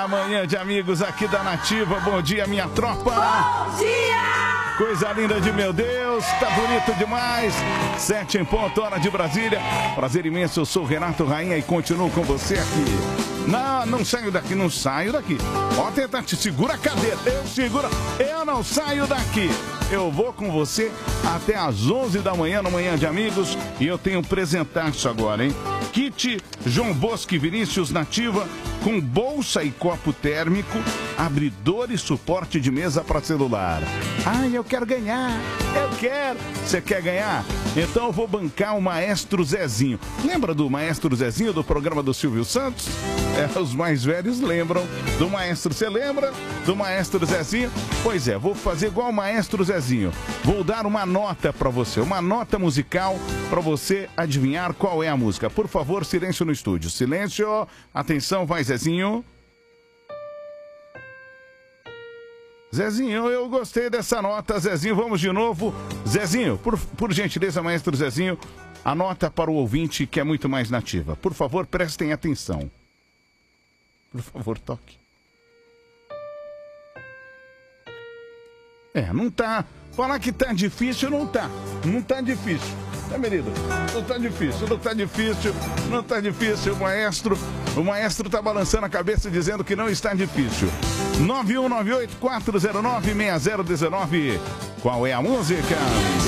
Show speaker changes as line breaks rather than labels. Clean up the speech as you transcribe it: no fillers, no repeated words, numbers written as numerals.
manhã de amigos aqui da Nativa. Bom dia, minha tropa.
Bom dia!
Coisa linda de meu Deus, tá bonito demais. 7 em ponto, hora de Brasília. Prazer imenso, eu sou o Renato Rainha e continuo com você aqui. Não saio daqui, não saio daqui. Ó, tenta, te segura a cadeira, eu não saio daqui. Eu vou com você até às 11 da manhã, no Manhã de Amigos. E eu tenho um presentaço agora, hein? Kit João Bosco e Vinícius Nativa, com bolsa e copo térmico, abridor e suporte de mesa para celular. Ai, eu quero ganhar, eu quero. Você quer ganhar? Então eu vou bancar o Maestro Zezinho. Lembra do Maestro Zezinho do programa do Silvio Santos? Os mais velhos lembram do Maestro. Você lembra do Maestro Zezinho? Pois é, vou fazer igual o Maestro Zezinho. Vou dar uma nota para você, uma nota musical para você adivinhar qual é a música. Por favor, silêncio no estúdio. Silêncio. Atenção, vai, Zezinho. Zezinho, eu gostei dessa nota, Zezinho. Vamos de novo. Zezinho, por gentileza, Maestro Zezinho, a nota para o ouvinte que é muito mais nativa. Por favor, prestem atenção. Por favor, toque. Não tá. Falar que tá difícil, não tá. Não tá difícil. Querido? Não tá difícil, não tá difícil, não tá difícil. O maestro tá balançando a cabeça dizendo que não está difícil. 9198-409-6019. Qual é a música?